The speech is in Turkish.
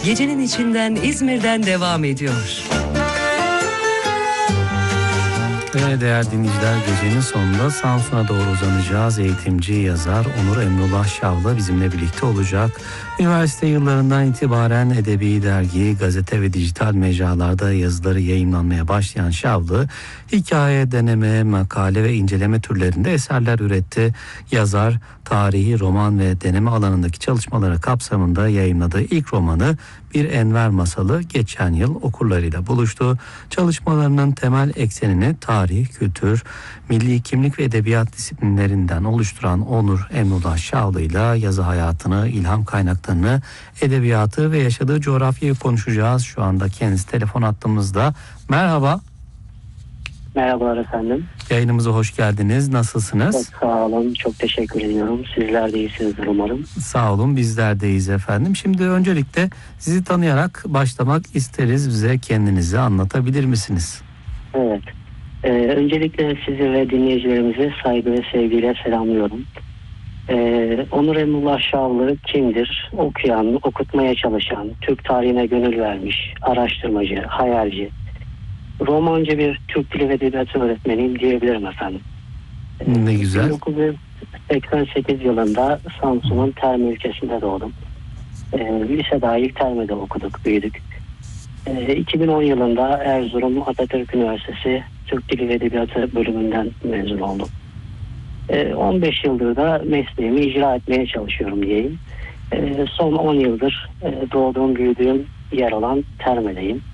Gecenin içinden İzmir'den devam ediyor. Ve değerli dinleyiciler, gecenin sonunda Samsun'a doğru uzanacağız. Eğitimci, yazar Onur Emrullah Şavlı bizimle birlikte olacak. Üniversite yıllarından itibaren edebi dergi, gazete ve dijital mecralarda yazıları yayımlanmaya başlayan Şavlı, hikaye, deneme, makale ve inceleme türlerinde eserler üretti. Yazar, tarihi, roman ve deneme alanındaki çalışmaları kapsamında yayımladığı ilk romanı Bir Enver Masalı geçen yıl okurlarıyla buluştu. Çalışmalarının temel eksenini tarih, kültür, milli kimlik ve edebiyat disiplinlerinden oluşturan Onur Emrullah Şavlı ile yazı hayatını, ilham kaynaklarını, edebiyatı ve yaşadığı coğrafyayı konuşacağız. Şu anda kendisi telefon hattımızda. Merhaba. Merhabalar efendim. Yayınımıza hoş geldiniz. Nasılsınız? Çok sağ olun. Çok teşekkür ediyorum. Sizler de iyisinizdir umarım. Sağ olun. Bizler de iyiyiz efendim. Şimdi öncelikle sizi tanıyarak başlamak isteriz. Bize kendinizi anlatabilir misiniz? Evet. Öncelikle sizi ve dinleyicilerimizi saygı ve sevgiyle selamlıyorum. Onur Emrullah Şavlı kimdir? Okuyan, okutmaya çalışan, Türk tarihine gönül vermiş, araştırmacı, hayalci, romancı bir Türk Dili ve Edebiyatı öğretmeniyim diyebilirim efendim. Ne güzel. 1988 yılında Samsun'un Terme ilçesinde doğdum. Lise dahil Terme'de okuduk, büyüdük. 2010 yılında Erzurum Atatürk Üniversitesi Türk Dili ve Edebiyatı bölümünden mezun oldum. 15 yıldır da mesleğimi icra etmeye çalışıyorum diyeyim. Son 10 yıldır doğduğum, büyüdüğüm yer olan Terme'deyim.